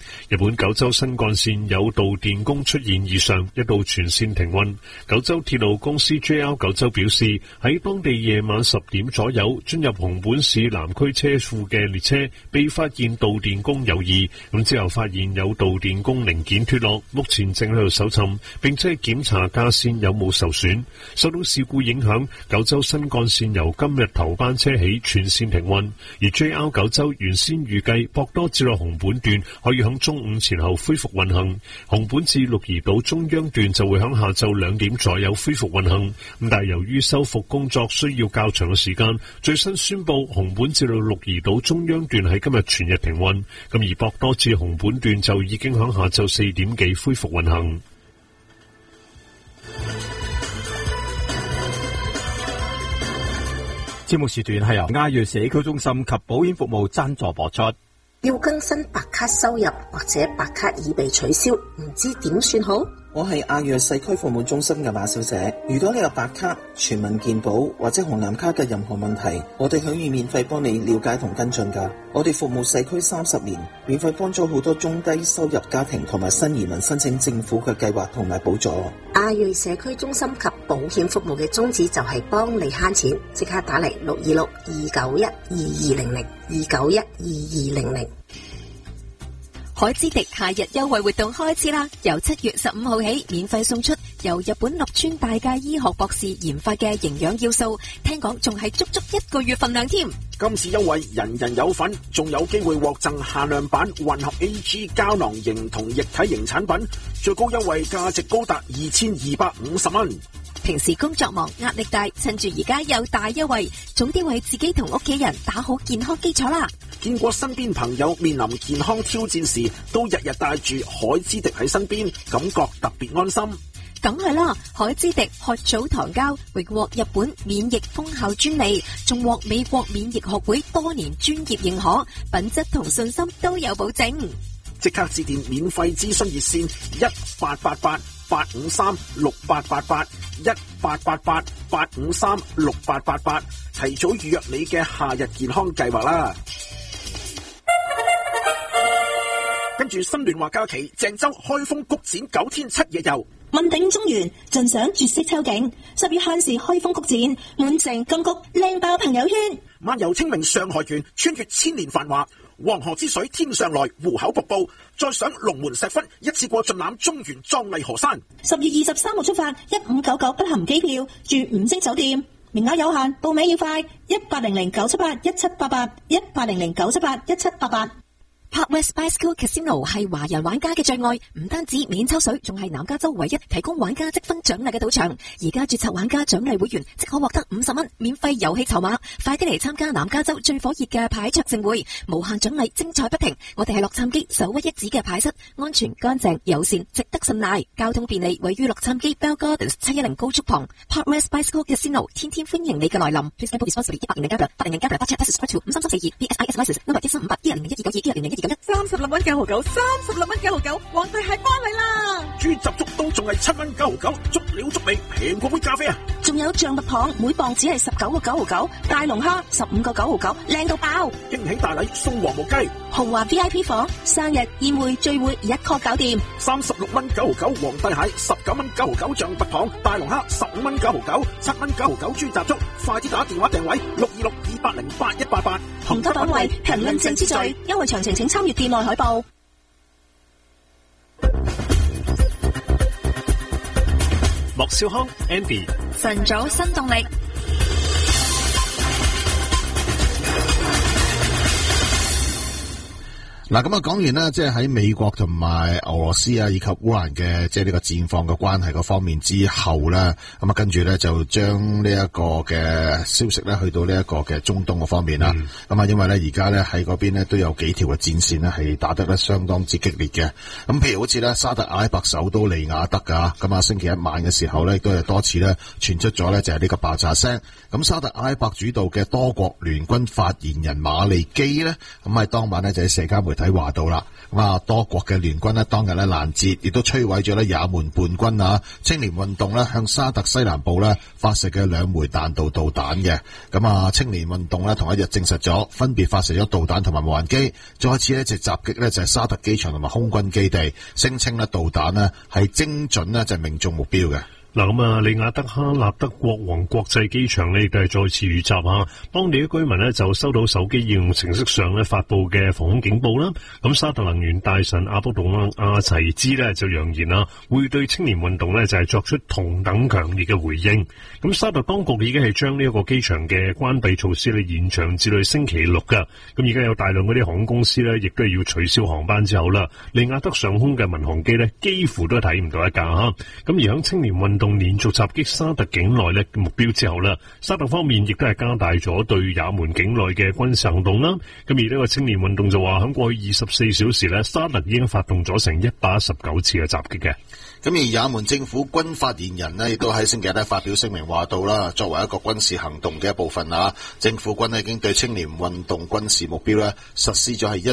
日本九州新幹線有道電工出現異常，一度全線停運。九州鐵路公司 JR 九州表示，喺當地夜晚10點左右進入熊本市南區車庫嘅列車被發現導電工有異，咁之後發現有導電工零件脫落，目前正喺度搜尋，並且檢查架線有冇受損。受到事故影響，九州新幹線由今日頭班車起全線停運，而 JR 九州原先預計博多至到熊本段可以響中午前後恢復運行，熊本至鹿兒島中央段就會響下晝2點左右恢復運行。咁但係由於修復工作需要較長嘅時間，最新宣布熊本至到鹿兒島中央段喺今日全日停運，咁而博多至熊本段就已經響下晝4點幾恢復運行。 節目時段係由亞裔社區中心及保險服務贊助播出。 要更新白卡收入或者白卡已被取消，唔知點算好？ 我係亞裔社區服務中心嘅馬小姐。如果你有白卡、全民健保或者紅藍卡嘅任何問題，我哋可以免費幫你了解同跟進㗎。我哋服務社區30年，免費幫咗好多中低收入家庭同埋新移民申請政府嘅計劃同埋補助。 亞裔社區中心及保險服務嘅宗旨就係幫你慳錢，即刻打嚟626-291-2200，291-2200。 海之迪夏日優惠活動開始啦！由7月15號起，免費送出由日本立川大介醫學博士研發嘅營養要素，聽講仲係足足1個月份量添。 今次優惠人人有份，仲有機會獲贈限量版混合 AG 膠囊型同液體型產品，最高優惠價值高達2250蚊。 平時工作忙壓力大，趁住而家有大優惠，早啲為自己同屋企人打好健康基礎啦！ 見過身邊朋友面臨健康挑戰時，都日日帶住海之迪喺身邊，感覺特別安心。 梗係啦，海之迪褐藻糖膠榮獲日本免疫功效專利，仲獲美國免疫學會多年專業認可，品質同信心都有保證。 即刻致電免費諮詢熱線1888-853-6888，1888-853-6888，提早預約你嘅夏日健康計劃啦。跟住新聯華假期，鄭州開封谷展9天7夜遊， 問鼎中原，盡享絕色秋景。10月限時開封谷展，滿城金谷，靚爆朋友圈。 漫遊清明上海縣，穿越千年繁華，黃河之水天上來，湖口瀑布，再上龍門石窟，一次過盡覽中原壯麗河山。 10月23號出發，1599不含機票，住5星酒店，名額有限，報名要快，1800-978-1788，1800-978-1788。 Park West Bicycle Casino 係華人玩家嘅最愛，唔單止免抽水，仲係南加州唯一提供玩家積分獎勵嘅賭場。而家註冊玩家獎勵會員即可獲得50蚊免費遊戲籌碼，快啲嚟參加南加州最火熱嘅牌桌盛會，無限獎勵精彩不停。我哋係洛杉磯首屈一指嘅牌室，安全乾淨友善，值得信賴，交通便利，位於洛杉磯 Bell Gardens 710高速旁。Park West Bicycle Casino 天天歡迎你嘅來臨。Please enable responsibly. 800-800-872 PSIS license number 1358-101-192-101-191。 36蚊9毫9，36蚊9毫9，皇帝蟹翻嚟啦！ 豬雜粥都仲係7蚊9毫9，足料足味，平過杯咖啡啊！ 仲有象拔蚌，每磅只係19個9毫9，大龍蝦15個9毫9，靚到爆！ 驚喜大禮送黃毛雞， 豪華 VIP 房，生日宴會聚會一 call 搞掂。 36蚊9毫9，皇帝蟹19蚊9毫9，象拔蚌，大龍蝦15蚊9毫9，7蚊9毫9豬雜粥，快啲打電話訂位626-280-8188。 紅級品位，評論正之最，優惠詳情請參閱店內海報。 莫少康 Andy 晨早新動力。 嗱，咁啊講完啦，即係喺美國同埋俄羅斯啊以及烏克蘭嘅即係呢個戰況嘅關係嗰方面之後咧，咁啊跟住咧就將呢一個嘅消息咧去到呢一個嘅中東嗰方面啦。咁啊，因為咧而家咧喺嗰邊咧都有幾條嘅戰線咧係打得咧相當之激烈嘅。咁譬如好似咧沙特阿拉伯首都利雅得噶，咁啊星期一晚嘅時候咧都係多次咧傳出咗咧就係呢個爆炸聲。咁沙特阿拉伯主導嘅多國聯軍發言人馬利基咧，咁喺當晚咧就喺社交媒體體華道啦。咁啊，多國嘅聯軍呢，當日呢攔截，亦都摧毀咗呢也門叛軍啊青年運動呢向沙特西南部呢發射嘅2枚彈道導彈嘅。咁啊，青年運動呢同一日證實咗，分別發射咗導彈同埋無人機，再次呢就襲擊呢就係沙特機場同埋空軍基地，聲稱呢導彈呢係精準呢就係命中目標嘅。 嗱咁啊，利雅得哈納德國王國際機場呢亦都係再次遇襲啊！當地嘅居民呢就收到手機應用程式上呢發布嘅防空警報啦。咁沙特能源大臣阿卜杜阿齊茲呢就揚言啦，會對青年運動呢就係作出同等強烈嘅回應。咁沙特當局已經係將呢一個機場嘅關閉措施呢延長至到星期6噶。咁而家有大量嗰啲航空公司呢亦都係要取消航班之後啦，利雅得上空嘅民航機呢幾乎都係睇唔到一架吓。咁而響青年運動連續襲擊沙特境內咧目標之後啦，沙特方面亦都係加大咗對也門境內嘅軍事行動啦。咁而呢個青年運動就話喺過去24小時咧，沙特已經發動咗成119次嘅襲擊嘅。 咁而也門政府軍發言人呢亦都喺星期日咧發表聲明話到啦，作為一個軍事行動嘅一部分啊，政府軍呢已經對青年運動軍事目標咧實施咗係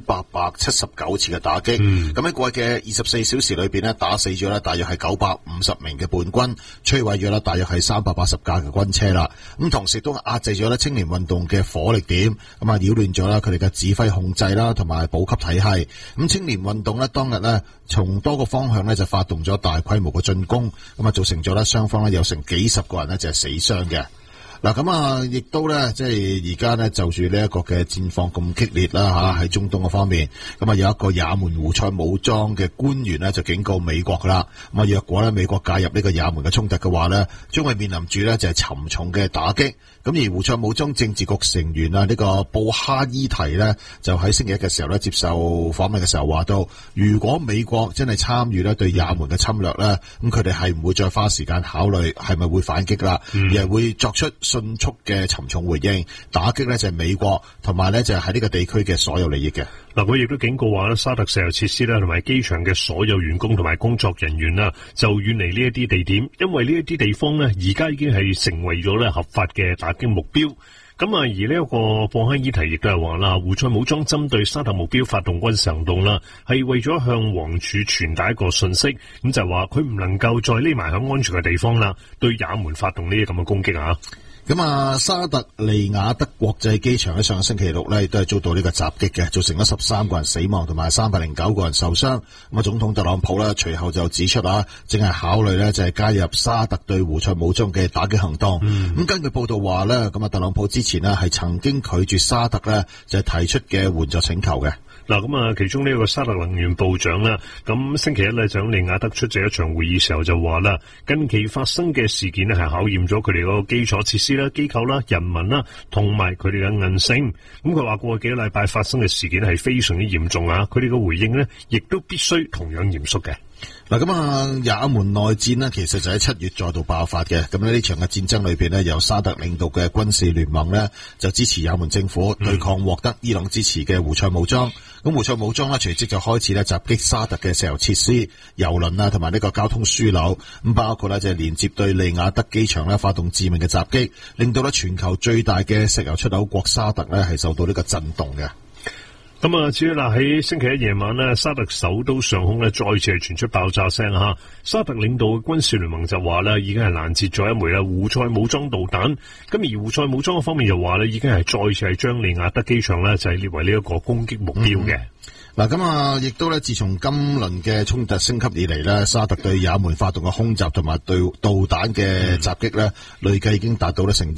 1879次嘅打擊。咁喺過去嘅24小時裏邊呢，打死咗咧大約係950名嘅叛軍，摧毀咗咧大約係380架嘅軍車啦。咁同時都壓制咗咧青年運動嘅火力點，咁啊擾亂咗啦佢哋嘅指揮控制啦，同埋補給體系。咁青年運動呢當日呢從多個方向呢就發動咗大規模嘅進攻，咁啊造成咗咧雙方呢有成幾十個人呢就係死傷嘅。嗱咁啊，亦都咧，即係而家咧就住呢一個嘅戰況咁激烈啦吓，喺中東嘅方面，咁啊有一個也門胡塞武裝嘅官員咧就警告美國噶啦，咁啊若果咧美國介入呢個也門嘅衝突嘅話咧，將會面臨住咧就係沉重嘅打擊。咁而胡塞武裝政治局成員啊呢個布哈伊提咧就喺星期一嘅時候咧接受訪問嘅時候話到，如果美國真係參與咧對也門嘅侵略咧，咁佢哋係唔會再花時間考慮係咪會反擊啦，而係會作出迅速嘅沉重回應，打擊呢就係美國同埋呢就係喺呢個地區嘅所有利益嘅。 嗱，佢亦都警告話咧，沙特石油設施啦同埋機場嘅所有員工同埋工作人員啦，就遠離呢一啲地點，因為呢一啲地方呢而家已經係成為咗咧合法嘅打擊目標。咁啊，而呢一個布哈伊提亦都係話啦，胡塞武裝針對沙特目標發動軍事行動啦，係為咗向王儲傳達一個訊息，咁就係話佢唔能夠再匿埋喺安全嘅地方啦，對也門發動呢啲咁嘅攻擊啊！ 咁啊，沙特利雅得國際機場喺上個星期6咧，亦都係遭到呢個襲擊嘅，造成咗13個人死亡同埋309個人受傷。咁啊，總統特朗普咧隨後就指出啊，正係考慮咧就係加入沙特對胡塞武裝嘅打擊行動。咁根據報道話咧，咁啊特朗普之前呢係曾經拒絕沙特咧就係提出嘅援助請求嘅。 嗱，咁啊，其中呢個沙特能源部長啦，咁星期一咧就喺利雅得出席一場會議時候就話啦，近期發生嘅事件咧係考驗咗佢哋嗰個基礎設施啦、機構啦、人民啦，同埋佢哋嘅韌性。咁佢話過去幾個禮拜發生嘅事件係非常之嚴重啊，佢哋嘅回應咧亦都必須同樣嚴肅嘅。 嗱，咁啊，也門內戰呢，其實就喺7月再度爆發嘅。咁呢場嘅戰爭裏邊呢，由沙特領導嘅軍事聯盟呢，就支持也門政府對抗獲得伊朗支持嘅胡塞武裝。咁胡塞武裝呢，隨即就開始咧襲擊沙特嘅石油設施、油輪啊，同埋呢個交通樞紐。咁包括呢，就係連接對利雅得機場呢發動致命嘅襲擊，令到呢全球最大嘅石油出口國沙特呢係受到呢個震動嘅。 咁啊，至於嗱喺星期一夜晚呢，沙特首都上空呢再次係傳出爆炸聲吓。沙特領導嘅軍事聯盟就話呢已經係攔截咗一枚胡塞武裝導彈。咁而胡塞武裝方面就話呢已經係再次係將利雅得機場呢就係列為呢一個攻擊目標嘅。 嗱，咁啊，亦都咧，自從今輪嘅衝突升級以嚟咧，沙特對也門發動嘅空襲同埋對導彈嘅襲擊咧，累計已經達到咧成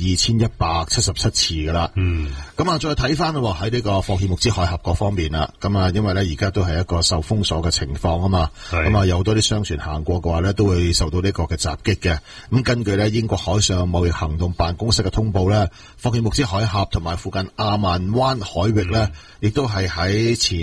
2177次噶啦。咁啊，再睇翻咯喺呢個霍爾木茲海峽嗰方面啦。咁啊，因為咧而家都係一個受封鎖嘅情況啊嘛。咁啊，有好多啲商船行過嘅話咧，都會受到呢個嘅襲擊嘅。咁根據咧英國海上貿易行動辦公室嘅通報咧，霍爾木茲海峽同埋附近阿曼灣海域咧，亦都係喺前2日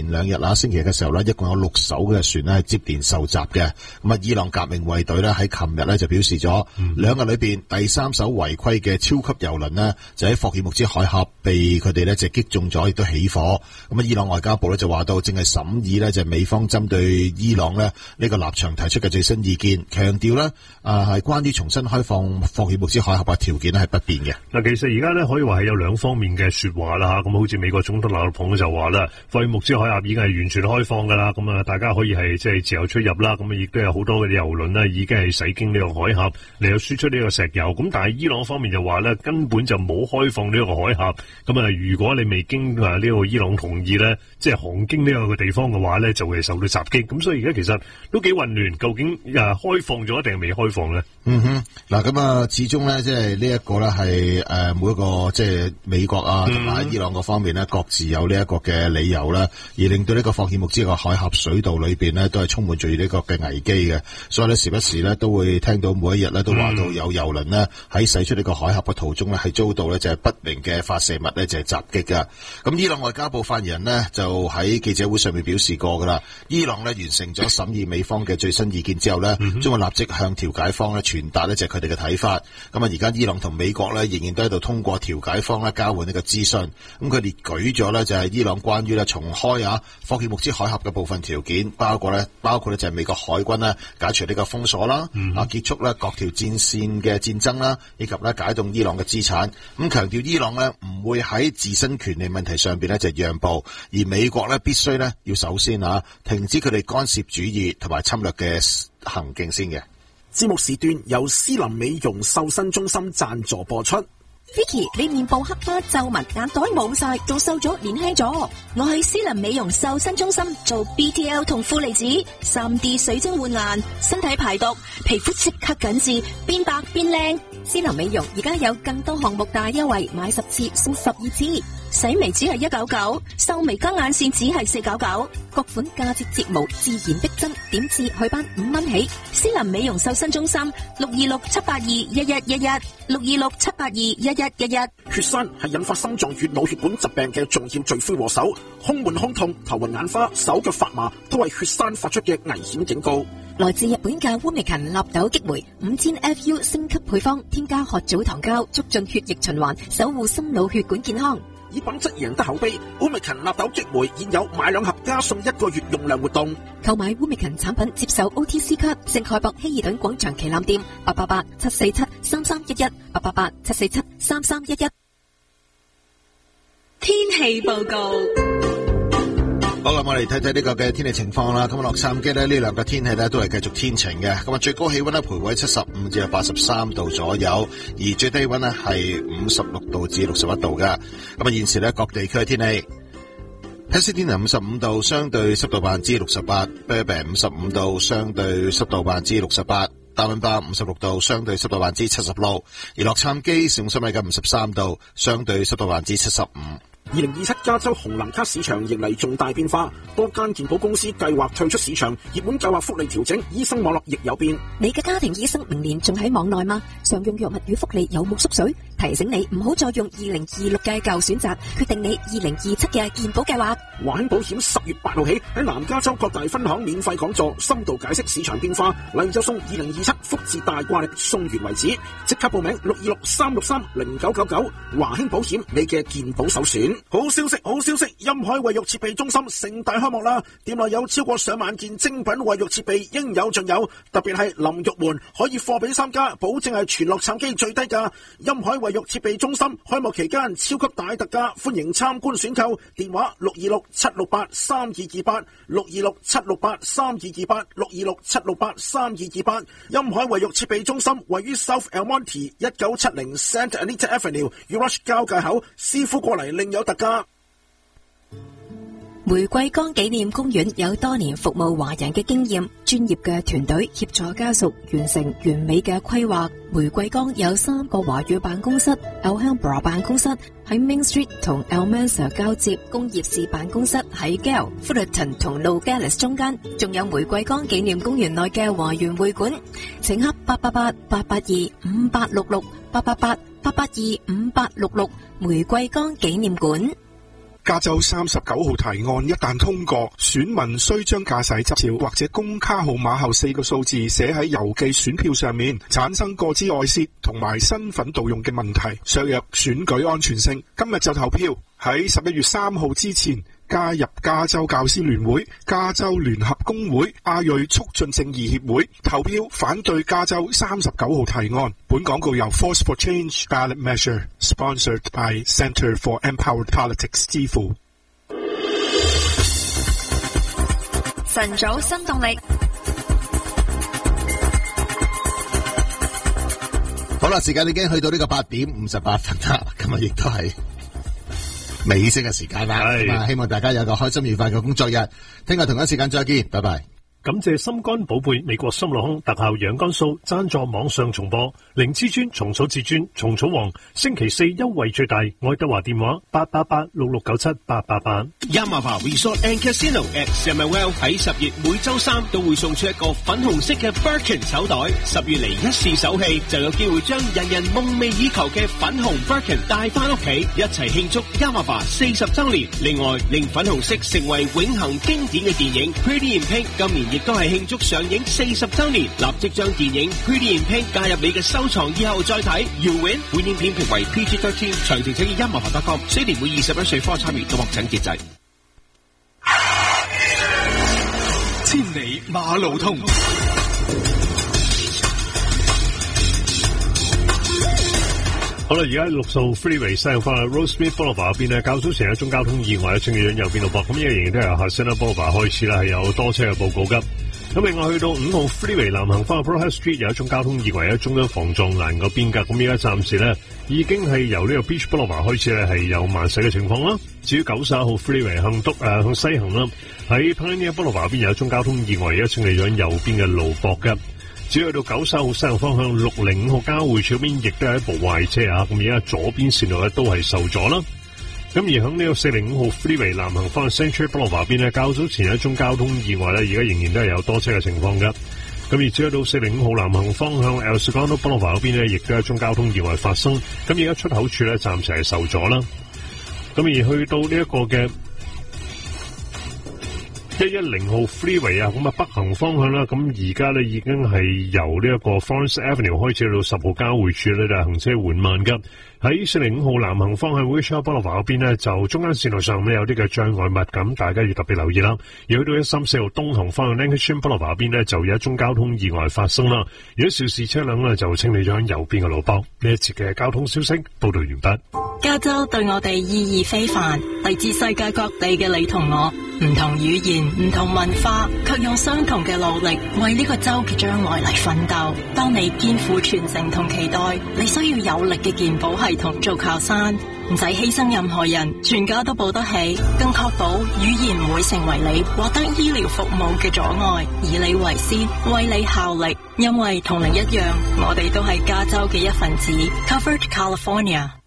星期日嘅時候咧，一共有6艘嘅船咧係接連受襲嘅。咁啊，伊朗革命衛隊咧喺琴日咧就表示咗，2日裏邊第3艘違規嘅超級油輪呢，就喺霍爾木茲海峽被佢哋咧就擊中咗，亦都起火。咁啊，伊朗外交部咧就話到，正係審議咧就美方針對伊朗咧呢個立場提出嘅最新意見，強調咧係關於重新開放霍爾木茲海峽嘅條件咧係不變嘅。 嗱，其實而家咧可以話係有2方面嘅說話啦吓，咁好似美國總統特朗普就話啦，霍爾木茲海峽已經係完全開放噶啦，咁啊大家可以係即係自由出入啦，咁啊亦都有好多嘅油輪咧已經係駛經呢個海峽嚟到輸出呢個石油，咁但係伊朗方面就話咧根本就冇開放呢個海峽，咁啊如果你未經呢個伊朗同意咧，即係航經呢個嘅地方嘅話咧，就會受到襲擊，咁所以而家其實都幾混亂，究竟開放咗定係未開放咧？ 嗱咁啊，始終咧即係呢一個咧係每一個即係美國啊同埋伊朗嗰方面咧各自有呢一個嘅理由啦，而令到呢個霍爾木茲個海峽水道裏邊咧都係充滿住呢個嘅危機嘅，所以咧時不時咧都會聽到每一日咧都話到有油輪咧喺駛出呢個海峽嘅途中咧係遭到咧就係不明嘅發射物咧就係襲擊噶。咁伊朗外交部發言人呢就喺記者會上面表示過噶啦，伊朗咧完成咗審議美方嘅最新意見之後咧，將會立即向調解方咧傳達咧就係佢哋嘅睇法。咁啊而家伊朗同美國咧仍然都喺度通過調解方咧交換呢個資訊。咁佢列舉咗咧就係伊朗關於咧重開霍爾木茲海峽嘅部分條件，包括咧就係美國海軍咧解除呢個封鎖啦，結束咧各條戰線嘅戰爭啦，以及咧解凍伊朗嘅資產。咁強調伊朗咧唔會喺自身權利問題上邊咧就讓步，而美國咧必須咧要首先停止佢哋干涉主義同埋侵略嘅行徑先嘅。 節目時段由斯林美容瘦身中心贊助播出。 Vicky， 你面部黑斑、皺紋、眼袋冇晒，仲瘦咗、年輕咗。我去斯林美容瘦身中心做 BTL 同負離子、3D 水晶換顏，身體排毒，皮膚即刻緊緻，變白變靚。斯林美容而家有更多項目大優惠，買10次送12支。洗眉只係199，瘦眉加眼線只係499，各款價值睫毛自然逼真，點痣去斑5蚊起。斯林美容瘦身中心626-782-1111，626-782-1111。 血栓係引發心臟與腦血管疾病嘅重要罪魁禍首，胸悶胸痛、頭暈眼花、手腳發麻都係血栓發出嘅危險警告。 來自日本嘅烏美琴納豆激酶5000 FU 升級配方，添加褐藻糖膠，促進血液循環，守護心腦血管健康。 以品質贏得口碑，烏美琴納豆激酶現有買2盒加送1個月用量活動。 購買烏美琴產品接受 OTC 卡，聖蓋博希爾頓廣場旗艦店888-747-3311，888-747-3311。 天氣報告。 好啦，我哋睇睇呢個嘅天氣情況啦。咁啊，洛杉磯呢兩個天氣呢都係繼續天晴嘅。咁啊，最高氣溫呢徘徊75至83度左右，而最低溫呢係56度至61度嘅。咁啊，現時呢各地區嘅天氣：Pasadena 55度，相對濕度68%； Burbank 55度，相對濕度68%；大溫巴56度，相對濕度76%；而洛杉磯市中心嘅53度，相對濕度75%。 2027加州紅藍卡市場迎嚟重大變化，多間健保公司計劃退出市場，熱門計劃福利調整，醫生網絡亦有變。 你嘅家庭醫生明年仲喺網內嗎？常用藥物與福利有冇縮水？提醒你唔好再用2026嘅舊選擇，決定你2027嘅健保計劃。 華興保險10月8號起喺南加州各大分行免費講座，深度解釋市場變化，例如送2027福字大掛曆，送完為止。即刻報名626-363-0999，華興保險，你嘅健保首選。好消息，好消息！鑫海衛浴設備中心盛大開幕啦！店內有超過上萬件精品衛浴設備，應有盡有。特別係淋浴門可以貨比3家，保證係全洛杉磯最低價。鑫海衛浴設備中心開幕期間超級大特價，歡迎參觀選購。電話626-768-3228， 626-768-3228， 626-768-3228。鑫海衛浴設備中心位於 South El Monte 1970 Santa Anita Avenue Rush 交界口，師傅過嚟另有特價。 玫瑰崗紀念公園有多年服務華人嘅經驗，專業嘅團隊協助家屬完成完美嘅規劃。玫瑰崗有3個華語辦公室 ，Alhambra 辦公室喺 Main Street 同 Almanza 交接，工業市辦公室喺 Gale、Fullerton 同 Nogales 中間，仲有玫瑰崗紀念公園內嘅華園會館，請洽888-882-5866，888-882-5866，玫瑰崗紀念館。 加州39號提案一旦通過，選民須將駕駛執照或者公卡號碼後4個數字寫喺郵寄選票上面，產生個資外泄同埋身份盜用嘅問題，削弱選舉安全性。今日就投票，喺11月3號之前加入加州教師聯會、加州聯合工會、亞裔促進正義協會，投票反對加州39號提案。本廣告由 Force for Change Ballot Measure sponsored by Center for Empowered Politics 支付。 晨早新動力。 好啦，時間已經去到呢個8點58分啦，今日亦都係尾聲嘅時間啦，咁啊，希望大家有個開心愉快嘅工作日。聽日同一時間再見，拜拜。 感謝心肝寶貝美國心樂康特效養肝素贊助網上重播，靈芝尊、蟲草至尊、蟲草王星期4優惠最大，愛德華電話888-6697-888。 Yamava Resort and Casino at Samuel 喺10月每周3都會送出一個粉紅色嘅 Birkin 手袋，10月嚟一試手氣就有機會將人人夢寐以求嘅粉紅 Birkin 帶翻屋企，一齊慶祝 Yamava 40周年。另外，令粉紅色成為永恆經典嘅電影 Pretty in Pink 今年亦都係慶祝上映40周年，立即將電影 Pretty in Pink 加入你嘅收藏以後再睇。You Win 本影片評為 PG-13，詳情請見Yamava.com。雖然每21歲科參與都獲獎節制。 千里馬路通。 好啦，而家6號 Freeway 西向方向 Rosemead Boulevard 嗰邊咧，較早前有一宗交通意外，清理緊右邊路噃，咁依家仍然都係由 Hacienda Boulevard 開始啦，係有多車嘅報告㗎。咁另外去到5號 Freeway 南行方向 Broadhead Street 有一宗交通意外，喺中央防撞欄嗰邊㗎，咁依家暫時咧已經係由呢個 Beach Boulevard 開始咧係有慢駛嘅情況啦。至於91號 Freeway 向西行啦，喺 Pioneer Boulevard 嗰邊有一宗交通意外，而家清理咗右邊嘅路駁㗎。只要去到91號西行方向605號交匯處嗰邊，亦都係一部壞車啊！咁而家左邊線路咧都係受阻啦。咁而響呢個405號 Freeway 南行方向 Century Boulevard 邊咧，較早前有一宗交通意外咧，而家仍然都係有多車嘅情況噶。咁而只要到405號南行方向 El Segundo Boulevard 嗰邊咧，亦都有一宗交通意外發生。咁而家出口處咧暫時係受阻啦。咁而去到呢一個嘅110號 Freeway 啊，咁啊北行方向啦，咁而家咧已經係由呢一個 Florence Avenue 開始去到10號交匯處咧，就係行車緩慢噶。喺405號南行方向 Wilshire Boulevard 嗰邊咧，就中間線路上咧有啲嘅障礙物，咁大家要特別留意啦。而去到134號東行方向 Lancashire Boulevard 嗰邊咧，就有一宗交通意外發生啦。而家肇事車輛咧就清理咗喺右邊嘅路駁。呢一節嘅交通消息報道完畢。 加州對我哋意義非凡，嚟自世界各地嘅你同我，唔同語言、唔同文化，卻用相同嘅努力為呢個州嘅將來嚟奮鬥。當你肩負傳承同期待，你需要有力嘅健保系統做靠山，唔使犧牲任何人，全家都保得起，更確保語言唔會成為你獲得醫療服務嘅阻礙。以你為先，為你效力，因為同你一樣，我哋都係加州嘅一份子。Covered California。